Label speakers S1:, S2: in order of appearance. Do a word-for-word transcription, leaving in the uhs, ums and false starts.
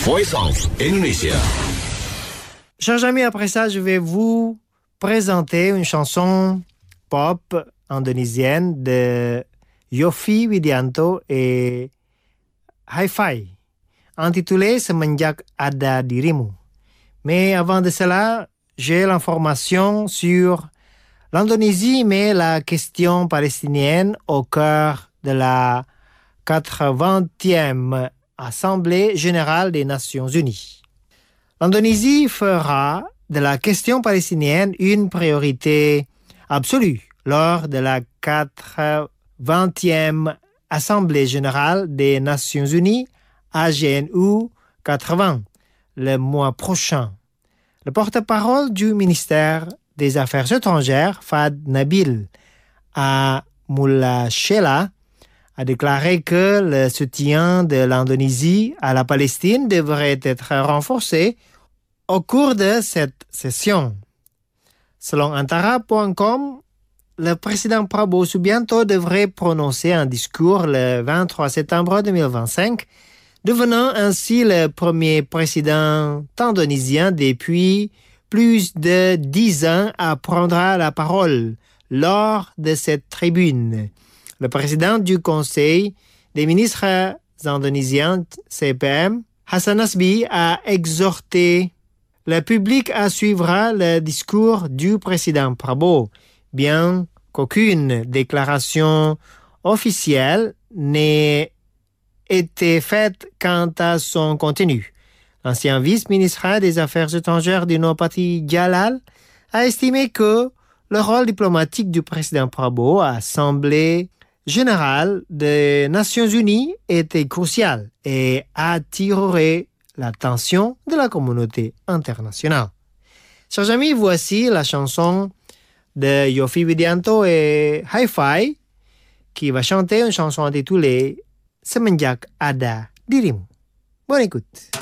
S1: Voice of Indonesia.
S2: Chers amis, après ça, je vais vous présenter une chanson pop indonésienne de Yovie Widianto et Hi-Fi, intitulée Semenjak Ada Dirimu. Mais avant de cela, j'ai l'information sur l'Indonésie met la question palestinienne au cœur de la quatre-vingtième Assemblée générale des Nations unies. L'Indonésie fera de la question palestinienne une priorité absolue lors de la quatre-vingtième Assemblée générale des Nations unies A G N U quatre-vingts le mois prochain. Le porte-parole du ministère des Affaires étrangères, Fad Nabil Amoullashela, a déclaré que le soutien de l'Indonésie à la Palestine devrait être renforcé au cours de cette session. Selon Antara point com, le président Prabowo Subianto devrait prononcer un discours le vingt-trois septembre deux mille vingt-cinq, devenant ainsi le premier président indonésien depuis plus de dix ans à prendre la parole lors de cette tribune. Le président du Conseil des ministres indonésiens, C P M, Hassan Nasbi, a exhorté le public à suivre le discours du président Prabowo, bien qu'aucune déclaration officielle n'ait été faite quant à son contenu. L'ancien vice-ministre des Affaires étrangères du Nopati Jalal a estimé que le rôle diplomatique du président Prabowo à l'Assemblée générale des Nations unies était crucial et attirerait l'attention de la communauté internationale. Chers amis, voici la chanson de Yovie Widianto et Hi-Fi qui va chanter une chanson intitulée Semenjak Ada Dirimu. Bonne écoute.